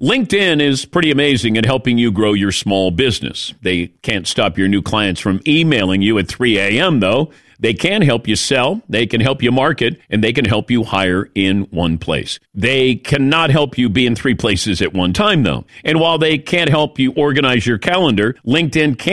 LinkedIn is pretty amazing at helping you grow your small business. They can't stop your new clients from emailing you at 3 a.m., though. They can help you sell, they can help you market, and they can help you hire in one place. They cannot help you be in 3 places at one time, though. And while they can't help you organize your calendar, LinkedIn can